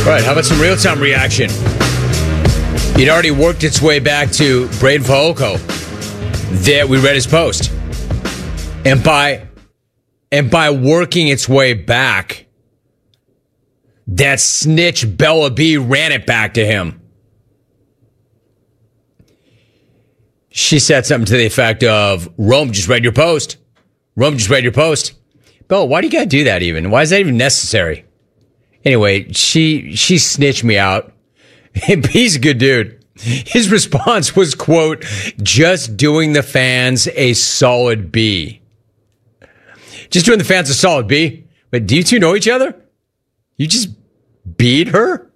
All right, how about some real-time reaction? It already worked its way back to Braden Fehoko that we read his post. And by working its way back, that snitch Bella B ran it back to him. She said something to the effect of, Rome just read your post. Rome just read your post. Bella, why do you gotta do that even? Why is that even necessary? Anyway, she snitched me out. He's a good dude. His response was, quote, just doing the fans a solid B. Just doing the fans a solid B? But do you two know each other? You just beat her?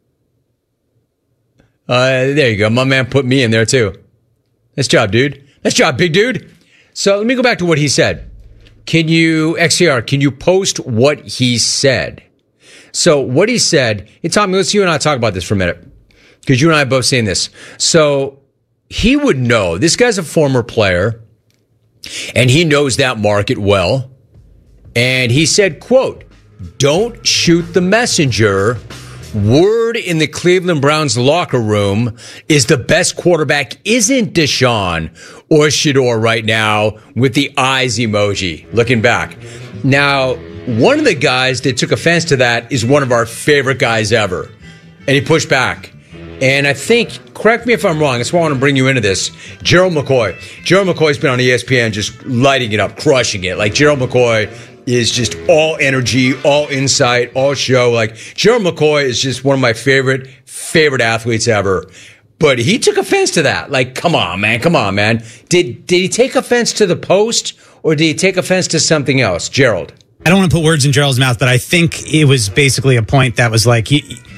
There you go. My man put me in there too. Nice job, dude. Nice job, big dude. So let me go back to what he said. XCR, can you post what he said? So what he said, hey, Tommy, let's you and I talk about this for a minute. Because you and I have both seen this. So he would know. This guy's a former player. And he knows that market well. And he said, quote, don't shoot the messenger. Word in the Cleveland Browns locker room is the best quarterback isn't Deshaun or Shedeur right now with the eyes emoji looking back. Now, one of the guys that took offense to that is one of our favorite guys ever. And he pushed back. And I think, correct me if I'm wrong, that's why I want to bring you into this, Gerald McCoy. Gerald McCoy's been on ESPN just lighting it up, crushing it. Like, Gerald McCoy is just all energy, all insight, all show. Like, Gerald McCoy is just one of my favorite athletes ever. But he took offense to that. Like, come on, man. Did he take offense to the post, or did he take offense to something else? Gerald. I don't want to put words in Gerald's mouth, but I think it was basically a point that was like,